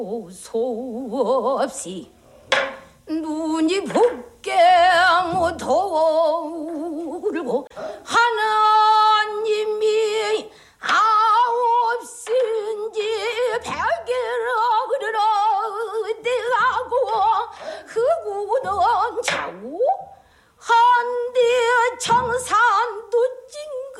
소없이 눈이 붓게 못오르고 하나님이 아홉신지 백이라 그러대하고 흑우는 자고